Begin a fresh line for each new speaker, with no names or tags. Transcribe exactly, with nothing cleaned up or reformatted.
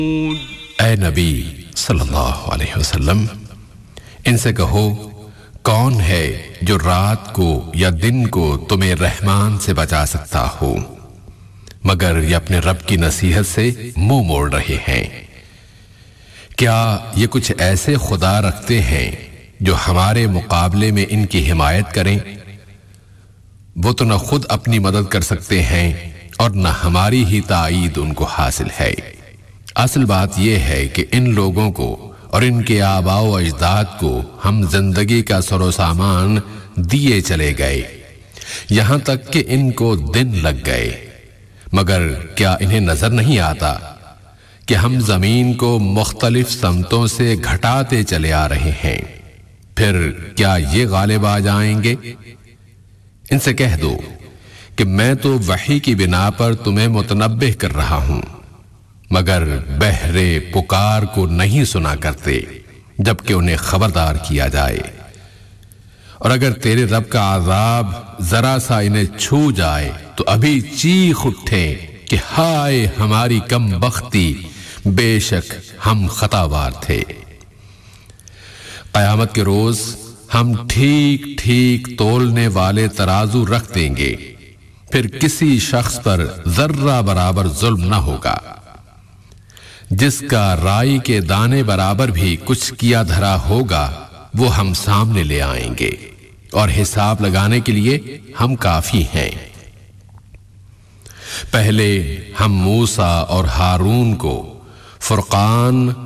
اے نبی صلی اللہ علیہ وسلم، ان سے کہو کون ہے جو رات کو یا دن کو تمہیں رحمان سے بچا سکتا ہو، مگر یہ اپنے رب کی نصیحت سے منہ موڑ رہے ہیں۔ کیا یہ کچھ ایسے خدا رکھتے ہیں جو ہمارے مقابلے میں ان کی حمایت کریں؟ وہ تو نہ خود اپنی مدد کر سکتے ہیں اور نہ ہماری ہی تائید ان کو حاصل ہے۔ اصل بات یہ ہے کہ ان لوگوں کو اور ان کے آباء و اجداد کو ہم زندگی کا سر و سامان دیے چلے گئے، یہاں تک کہ ان کو دن لگ گئے، مگر کیا انہیں نظر نہیں آتا کہ ہم زمین کو مختلف سمتوں سے گھٹاتے چلے آ رہے ہیں؟ پھر کیا یہ غالب آ جائیں گے؟ ان سے کہہ دو کہ میں تو وحی کی بنا پر تمہیں متنبہ کر رہا ہوں، مگر بہرے پکار کو نہیں سنا کرتے جبکہ انہیں خبردار کیا جائے۔ اور اگر تیرے رب کا عذاب ذرا سا انہیں چھو جائے تو ابھی چیخ اٹھے کہ ہائے ہماری کم بختی، بے شک ہم خطاوار تھے۔ قیامت کے روز ہم ٹھیک ٹھیک تولنے والے ترازو رکھ دیں گے، پھر کسی شخص پر ذرہ برابر ظلم نہ ہوگا۔ جس کا رائی کے دانے برابر بھی کچھ کیا دھرا ہوگا وہ ہم سامنے لے آئیں گے، اور حساب لگانے کے لیے ہم کافی ہیں۔ پہلے ہم موسیٰ اور ہارون کو فرقان